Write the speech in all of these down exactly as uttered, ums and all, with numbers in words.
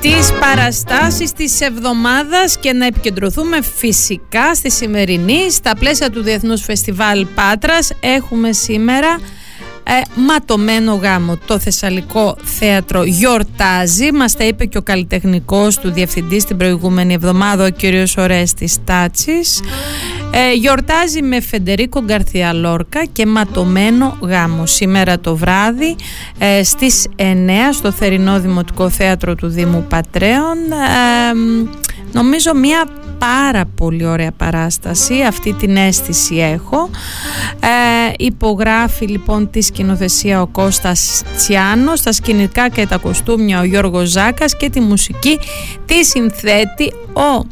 τις παραστάσεις της εβδομάδας και να επικεντρωθούμε φυσικά στη σημερινή. Στα πλαίσια του Διεθνούς Φεστιβάλ Πάτρας έχουμε σήμερα ε, ματωμένο γάμο. Το Θεσσαλικό Θέατρο γιορτάζει, μας τα είπε και ο καλλιτεχνικός του διευθυντής την προηγούμενη εβδομάδα, ο κύριος Ορέστης Τάτσης. Ε, γιορτάζει με Φεντερίκο Γκαρθία Λόρκα και ματωμένο γάμο σήμερα το βράδυ ε, στις εννιά στο Θερινό Δημοτικό Θέατρο του Δήμου Πατρέων. Ε, νομίζω μια πάρα πολύ ωραία παράσταση, αυτή την αίσθηση έχω. Ε, υπογράφει λοιπόν τη σκηνοθεσία ο Κώστας Τσιάνος, τα σκηνικά και τα κοστούμια ο Γιώργος Ζάκας και τη μουσική τη συνθέτει ο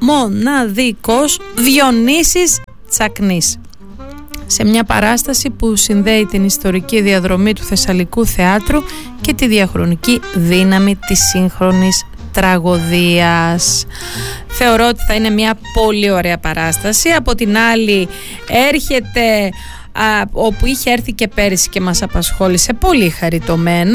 μοναδικός Διονύσης Τσακνής, σε μια παράσταση που συνδέει την ιστορική διαδρομή του Θεσσαλικού Θεάτρου και τη διαχρονική δύναμη της σύγχρονης τραγωδίας. Θεωρώ ότι θα είναι μια πολύ ωραία παράσταση. Από την άλλη έρχεται α, όπου είχε έρθει και πέρυσι και μας απασχόλησε πολύ χαριτωμένα,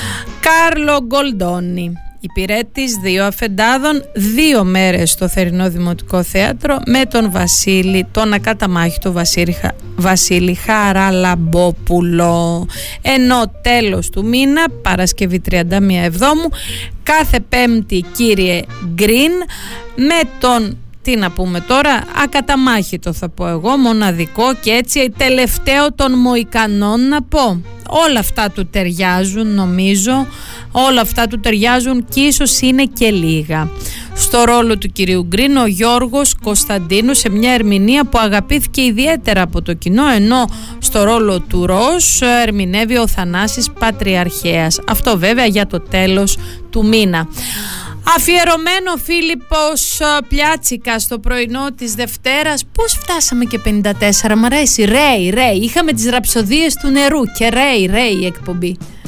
Κάρλο Γκολντόνι, υπηρέτης δύο αφεντάδων, δύο μέρες στο Θερινό Δημοτικό Θέατρο με τον Βασίλη, τον ακαταμάχητο Βασίλη, Βασίλη Χαραλαμπόπουλο. Ενώ τέλος του μήνα, Παρασκευή τριάντα μία Εβδόμου, κάθε Πέμπτη κύριε Γκριν, με τον, τι να πούμε τώρα, ακαταμάχητο θα πω εγώ, μοναδικό και έτσι τελευταίο των Μοϊκανών να πω. Όλα αυτά του ταιριάζουν, νομίζω, όλα αυτά του ταιριάζουν και ίσως είναι και λίγα. Στο ρόλο του κυρίου Γκριν ο Γιώργος Κωνσταντίνου, σε μια ερμηνεία που αγαπήθηκε ιδιαίτερα από το κοινό, ενώ στο ρόλο του Ροζ ερμηνεύει ο Θανάσης Πατριαρχέας. Αυτό βέβαια για το τέλος του μήνα. Αφιερωμένο Φίλιππος Πλιάτσικα στο πρωινό της Δευτέρας. Πώς φτάσαμε και πενήντα τέσσερα, μ' αρέσει. Ρέι, ρέι, είχαμε τις ραψοδίες του νερού και ρέι, ρέι η εκπομπή.